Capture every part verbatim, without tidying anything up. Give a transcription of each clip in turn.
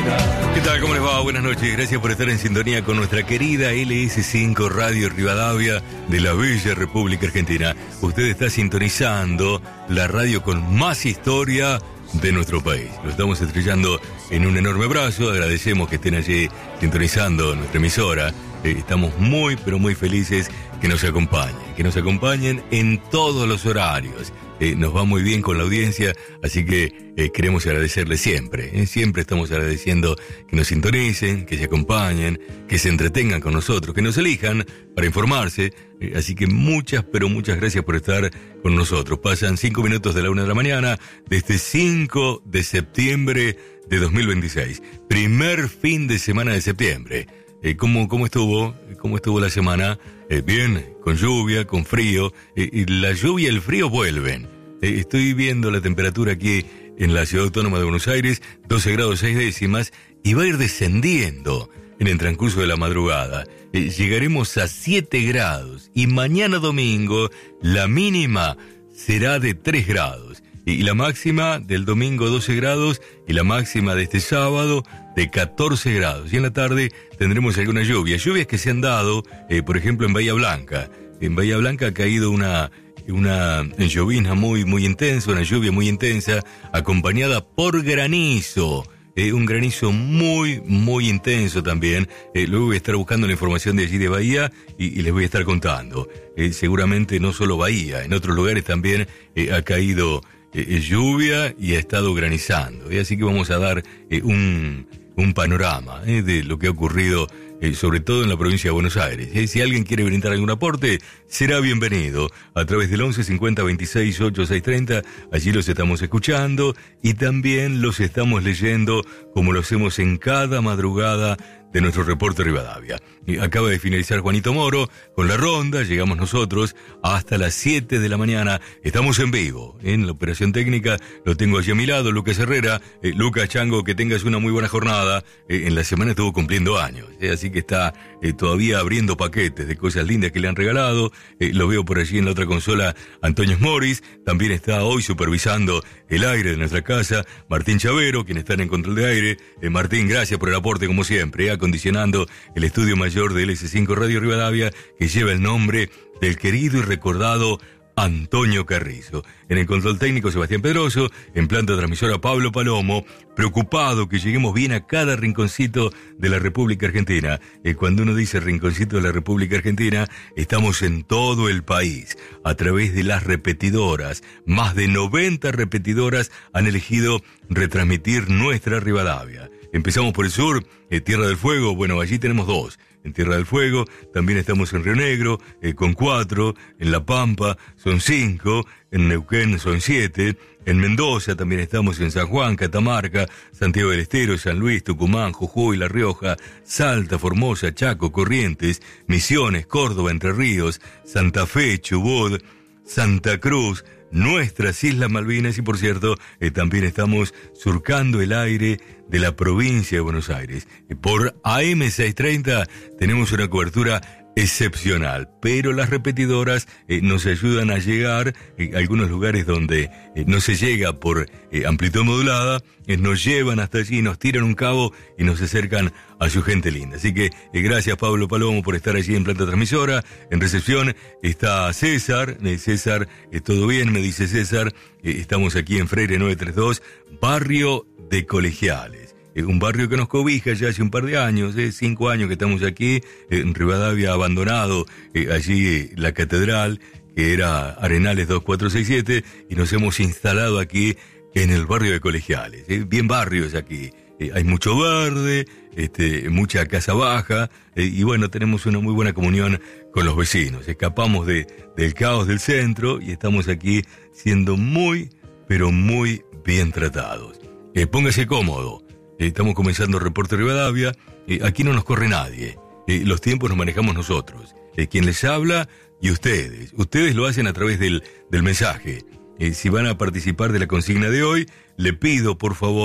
¿Qué tal? ¿Cómo les va? Buenas noches. Gracias por estar en sintonía con nuestra querida L S cinco Radio Rivadavia de la bella República Argentina. Usted está sintonizando la radio con más historia de nuestro país. Lo estamos estrellando en un enorme abrazo. Agradecemos que estén allí sintonizando nuestra emisora. Eh, estamos muy, pero muy felices que nos acompañen, que nos acompañen en todos los horarios. Eh, nos va muy bien con la audiencia, así que eh, queremos agradecerles siempre. Eh, siempre estamos agradeciendo que nos sintonicen, que se acompañen, que se entretengan con nosotros, que nos elijan para informarse. Eh, así que muchas, pero muchas gracias por estar con nosotros. Pasan cinco minutos de la una de la mañana de este cinco de septiembre de dos mil veintiséis. Primer fin de semana de septiembre. Eh, ¿cómo, ¿Cómo estuvo? ¿Cómo estuvo la semana? Eh, bien, con lluvia, con frío. Eh, y la lluvia y el frío vuelven. Eh, estoy viendo la temperatura aquí en la Ciudad Autónoma de Buenos Aires, doce grados seis décimas, y va a ir descendiendo en el transcurso de la madrugada. Eh, llegaremos a siete grados y mañana domingo la mínima será de tres grados. Y la máxima del domingo doce grados y la máxima de este sábado de catorce grados. Y en la tarde tendremos alguna lluvia. Lluvias que se han dado, eh, por ejemplo, en Bahía Blanca. En Bahía Blanca ha caído una, una llovizna muy, muy intensa, una lluvia muy intensa, acompañada por granizo. Eh, un granizo muy, muy intenso también. Eh, luego voy a estar buscando la información de allí de Bahía y, y les voy a estar contando. Eh, seguramente no solo Bahía, en otros lugares también eh, ha caído Eh, lluvia y ha estado granizando. ¿eh? Así que vamos a dar eh, un, un panorama eh, de lo que ha ocurrido, eh, sobre todo en la provincia de Buenos Aires. ¿eh? Si alguien quiere brindar algún aporte, será bienvenido a través del once cincuenta veintiséis ochenta y seis treinta. Allí los estamos escuchando y también los estamos leyendo como lo hacemos en cada madrugada de nuestro reporte Rivadavia. Y acaba de finalizar Juanito Moro con la ronda, llegamos nosotros hasta las siete de la mañana, estamos en vivo, en la operación técnica, lo tengo allí a mi lado, Lucas Herrera. eh, Lucas Chango, que tengas una muy buena jornada, eh, en la semana estuvo cumpliendo años, eh, así que está eh, todavía abriendo paquetes de cosas lindas que le han regalado. eh, lo veo por allí en la otra consola, Antonio Moris, también está hoy supervisando el aire de nuestra casa, Martín Chavero, quien está en control de aire. eh, Martín, gracias por el aporte como siempre, eh, acondicionando el estudio mayor de L S cinco Radio Rivadavia, que lleva el nombre del querido y recordado Antonio Carrizo. En el control técnico, Sebastián Pedroso. En planta transmisora, Pablo Palomo, preocupado que lleguemos bien a cada rinconcito de la República Argentina. Eh, cuando uno dice rinconcito de la República Argentina, estamos en todo el país, a través de las repetidoras. Más de noventa repetidoras han elegido retransmitir nuestra Rivadavia. Empezamos por el sur, eh, Tierra del Fuego. Bueno, allí tenemos dos. En Tierra del Fuego, también estamos en Río Negro, eh, con cuatro. En La Pampa son cinco. En Neuquén son siete. En Mendoza también estamos, en San Juan, Catamarca, Santiago del Estero, San Luis, Tucumán, Jujuy, La Rioja, Salta, Formosa, Chaco, Corrientes, Misiones, Córdoba, Entre Ríos, Santa Fe, Chubut, Santa Cruz, nuestras Islas Malvinas. Y por cierto, eh, también estamos surcando el aire de la provincia de Buenos Aires. Eh, por A M seiscientos treinta tenemos una cobertura excepcional, pero las repetidoras eh, nos ayudan a llegar eh, a algunos lugares donde eh, no se llega por eh, amplitud modulada, eh, nos llevan hasta allí, nos tiran un cabo y nos acercan a su gente linda. Así que eh, gracias, Pablo Palomo, por estar allí en planta transmisora. En recepción está César. eh, César, eh, todo bien, me dice César. Eh, estamos aquí en Freire novecientos treinta y dos, barrio de Colegiales. Un barrio que nos cobija ya hace un par de años, eh, cinco años que estamos aquí, eh, en Rivadavia abandonado, eh, allí eh, la catedral, que era Arenales dos cuatro seis siete, y nos hemos instalado aquí en el barrio de Colegiales. Eh, bien barrios aquí, eh, hay mucho verde, este, mucha casa baja, eh, y bueno, tenemos una muy buena comunión con los vecinos. Escapamos de, del caos del centro y estamos aquí siendo muy, pero muy bien tratados. Eh, póngase cómodo. Estamos comenzando Reporte Rivadavia. Eh, aquí no nos corre nadie. Eh, los tiempos los manejamos nosotros. Eh, quien les habla y ustedes. Ustedes lo hacen a través del, del mensaje. Eh, si van a participar de la consigna de hoy, le pido por favor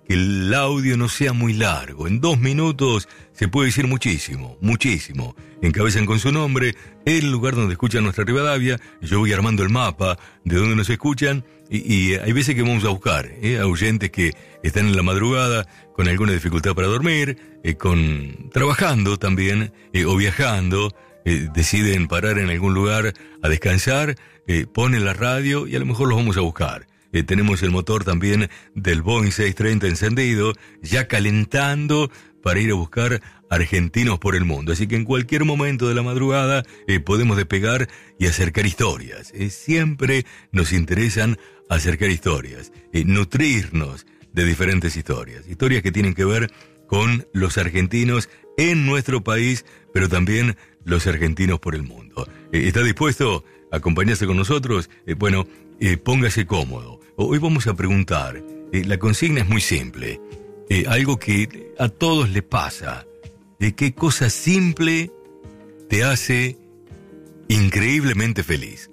que el audio no sea muy largo. En dos minutos se puede decir muchísimo, muchísimo. Encabezan con su nombre el lugar donde escuchan nuestra Rivadavia. Yo voy armando el mapa de donde nos escuchan y, y hay veces que vamos a buscar ¿eh? a oyentes que están en la madrugada con alguna dificultad para dormir, eh, con trabajando también eh, o viajando. Eh, deciden parar en algún lugar a descansar, eh, ponen la radio y a lo mejor los vamos a buscar. Eh, tenemos el motor también del Boeing seiscientos treinta encendido, ya calentando para ir a buscar argentinos por el mundo. Así que en cualquier momento de la madrugada eh, podemos despegar y acercar historias. Eh, siempre nos interesan acercar historias, eh, nutrirnos de diferentes historias. Historias que tienen que ver con los argentinos en nuestro país, pero también los argentinos por el mundo. Eh, ¿Está dispuesto a acompañarse con nosotros? Eh, bueno, eh, póngase cómodo. Hoy vamos a preguntar, eh, la consigna es muy simple, eh, algo que a todos le pasa. ¿De qué cosa simple te hace increíblemente feliz?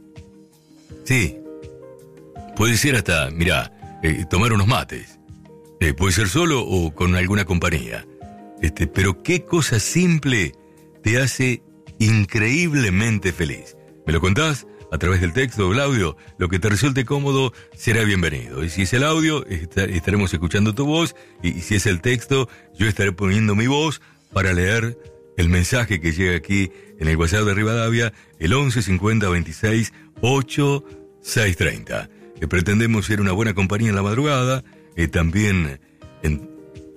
Sí, puede ser hasta, mirá, eh, tomar unos mates. Eh, puede ser solo o con alguna compañía. Este, pero qué cosa simple te hace increíblemente feliz. ¿Me lo contás? A través del texto o el audio, lo que te resulte cómodo será bienvenido. Y si es el audio, est- estaremos escuchando tu voz. Y si es el texto, yo estaré poniendo mi voz para leer el mensaje que llega aquí en el WhatsApp de Rivadavia, el once cincuenta veintiséis ocho seis treinta. Eh, pretendemos ser una buena compañía en la madrugada, eh, también en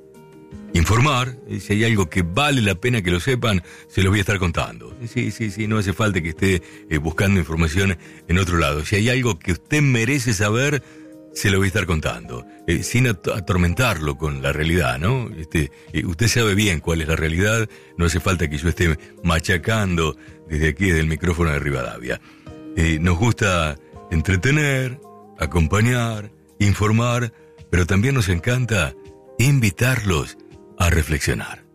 informar. Eh, si hay algo que vale la pena que lo sepan, se los voy a estar contando. Sí, sí, sí, no hace falta que esté eh, buscando información en otro lado. Si hay algo que usted merece saber, se lo voy a estar contando, eh, sin at- atormentarlo con la realidad, ¿no? Este, eh, usted sabe bien cuál es la realidad, no hace falta que yo esté machacando desde aquí, desde el micrófono de Rivadavia. Eh, nos gusta entretener, acompañar, informar, pero también nos encanta invitarlos a reflexionar.